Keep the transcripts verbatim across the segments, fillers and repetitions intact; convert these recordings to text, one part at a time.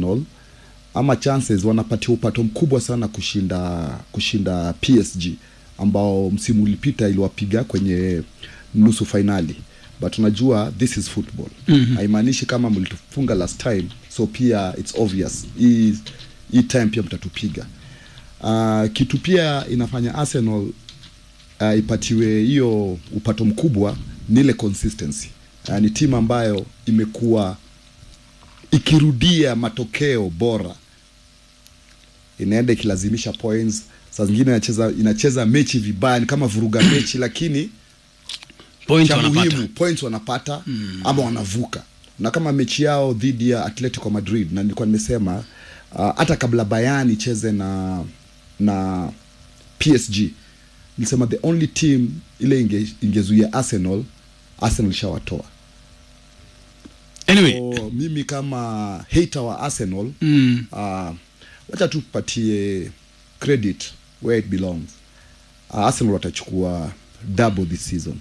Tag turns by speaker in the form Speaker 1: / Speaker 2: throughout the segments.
Speaker 1: Arsenal ama chances wanapatia upato mkubwa sana kushinda kushinda P S G ambao msimu ulipita iliwapiga kwenye nusu finali. But unajua this is football. Mm-hmm. Haimaanishi kama mlitufunga last time so pia it's obvious hii hii time pia mtatupiga. Uh, kitu pia inafanya Arsenal uh, ipatiwe hiyo upato mkubwa ni ile consistency. Uh, ni timu ambayo imekuwa ikirudia matokeo bora, inaenda ikilazimisha points. Saa zingine inacheza inacheza mechi vibaya kama vuruga mechi lakini
Speaker 2: points wanapata
Speaker 1: muhimu, points wanapata mm. ama wanavuka. Na kama mechi yao dhidi ya Atletico Madrid, na nilikuwa nimesema uh, hata kabla Bayern icheze na na P S G nilisema the only team ile inge, ingezuia Arsenal Arsenal shawatoa.
Speaker 2: Anyway,
Speaker 1: so, mimi kama hater wa Arsenal
Speaker 2: mm.
Speaker 1: uh, wacha tupatie credit where it belongs. uh, Arsenal watachukua double this season.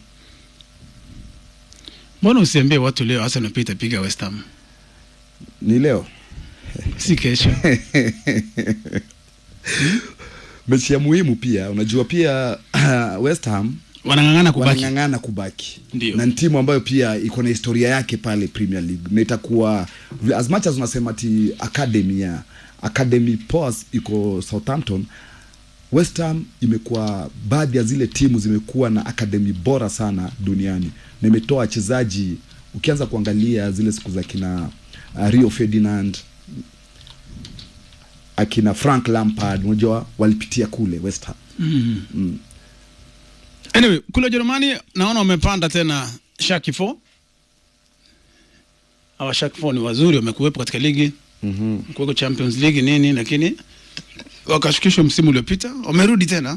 Speaker 2: Mbona usiambie watu leo Arsenal pita piga West Ham?
Speaker 1: Ni leo
Speaker 2: si kesho.
Speaker 1: Mechi ya muhimu pia unajua pia uh, West Ham
Speaker 2: wanangangana kubaki
Speaker 1: wanangangana kubaki
Speaker 2: Ndiyo.
Speaker 1: Na timu ambayo pia iko na historia yake pale Premier League, na itakuwa as much as unasema ti academy ya Academy Pos iko Southampton, West Ham imekuwa baadhi ya zile timu zimekuwa na academy bora sana duniani, na imetoa wachezaji. Ukianza kuangalia zile siku za kina uh, Rio Ferdinand, akina Frank Lampard, unajua walipitia kule West Ham.
Speaker 2: mm.
Speaker 1: Mm.
Speaker 2: Anyway, kule Jerumani naona wamepanda tena Schalke four. Hawa Schalke four ni wazuri, wamekuwepo katika ligi.
Speaker 1: Mhm.
Speaker 2: Kwa Champions League nini, lakini wakashukishwa msimu uliopita, wamerudi tena.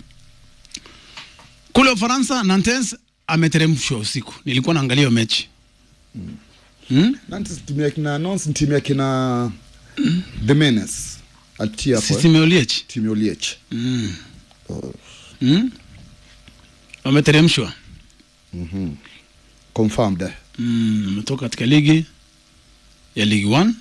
Speaker 2: Kule Ufaransa Nantes ameteremshwa usiku. Nilikuwa naangalia mechi.
Speaker 1: Mm.
Speaker 2: Hmm?
Speaker 1: Nantes timu ya kina Nantes timu ya kina mm. The Menace atia
Speaker 2: kwa timu Oliech.
Speaker 1: Timu Oliech.
Speaker 2: Mm. Oh. Mm. Wameteremshwa.
Speaker 1: Mhm. Confirmed.
Speaker 2: Mm, umetoka katika ligi ya Ligue one.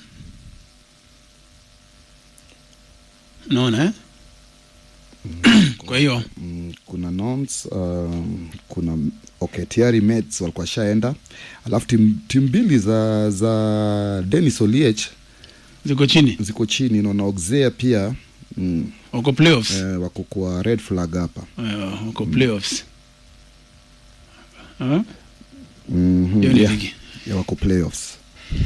Speaker 2: Naona eh? Mm, kwa hiyo
Speaker 1: mm, kuna Nantes, um, kuna okay Thierry Metz walikuwa shaenda, alafu timu tim mbili za za Denis Oliech
Speaker 2: ziko chini.
Speaker 1: Ziko chini na Auxerre pia mm,
Speaker 2: wako playoffs.
Speaker 1: Eh, wako kwa red flag hapa.
Speaker 2: Eh, wako playoffs. Ah?
Speaker 1: Mhm.
Speaker 2: Ndio
Speaker 1: Yeah.
Speaker 2: ligi.
Speaker 1: Ya wako playoffs.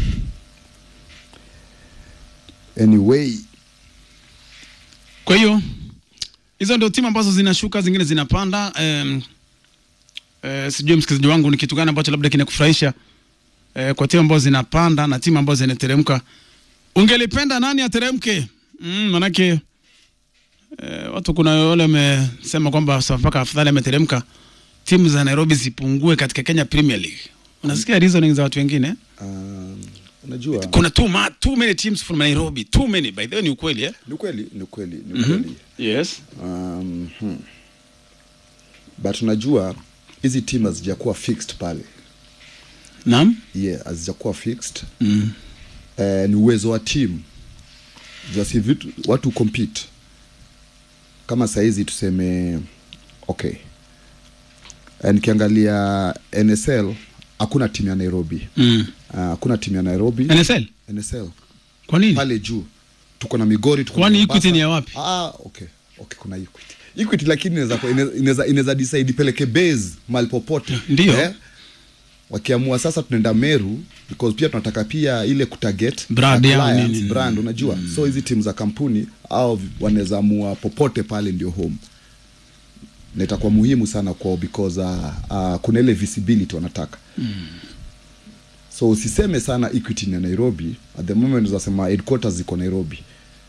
Speaker 1: Anyway,
Speaker 2: kwa hiyo hizo ndio timu ambazo zinashuka, zingine zinapanda. Um, eh, sijui msikilizaji wangu ni kitu gani ambacho labda kinakufurahisha eh, kwa timu ambazo zinapanda na timu ambazo zinateremka. Ungelipenda nani ateremke? Mm, manake eh, watu kuna wale wamesema kwamba Sofapaka afadhali ameteremka, timu za Nairobi zipungue katika Kenya Premier League. Unasikia reasoning za watu wengine?
Speaker 1: Um, unajua
Speaker 2: kuna too, ma, too many teams from Nairobi, too many. By the way, ni ukweli eh?
Speaker 1: Ni ukweli, ni ukweli, ni
Speaker 2: mm-hmm.
Speaker 1: ukweli.
Speaker 2: Yes.
Speaker 1: Um, hmm. But unajua hizi teams hazijakuwa fixed pale.
Speaker 2: Naam?
Speaker 1: Yeah, hazijakuwa fixed.
Speaker 2: Mm.
Speaker 1: Eh, ni uwezo wa team. Just vitu watu compete. Kama saizi tuseme okay. Eh, nikiangalia N S L hakuna timu ya Nairobi.
Speaker 2: Mm.
Speaker 1: Uh, hakuna timu ya Nairobi.
Speaker 2: N S L?
Speaker 1: N S L.
Speaker 2: Kwa nini?
Speaker 1: Pale juu tuko na Migori, tuko
Speaker 2: kwani Equity ni ya wapi?
Speaker 1: Ah, okay. Okay, kuna Equity. Equity lakini inaweza inaweza inaweza decide peleke base mahali popote.
Speaker 2: Ndio. Eh?
Speaker 1: Wakiamua sasa tunaenda Meru because pia tunataka pia ile kutarget
Speaker 2: brand ya nini
Speaker 1: brand unajua. Mm. So hizi timu za kampuni au wanaweza amua popote pale ndio home. Na itakuwa muhimu sana kwao because uh, uh, kuna ile visibility wanataka.
Speaker 2: Mm.
Speaker 1: So usiseme sana Equity ni Nairobi. At the moment unasema headquarters ziko Nairobi.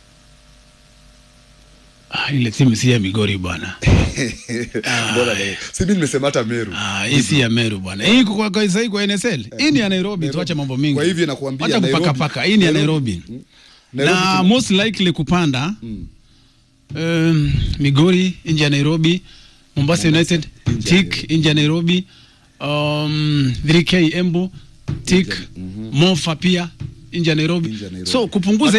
Speaker 2: Ah, ile timu si ya Migori bwana.
Speaker 1: Bora leo. Si mimi nimesema hata Meru.
Speaker 2: Ah, hii si ya Meru bwana. Hii kwa kwa sasa kwa N S L. Hii ni ya Nairobi, tuache mambo mingi.
Speaker 1: Kwa hivyo nakuambia
Speaker 2: Nairobi. Acha kupaka paka. Hii ni ya Nairobi. Nairobi. Na tuna... most likely kupanda mm. um, Migori nje ya Nairobi, Mombasa United tick nje ya Nairobi, um three K Embu tick, mm-hmm. Mofa pia nje ya Nairobi. So kupunguza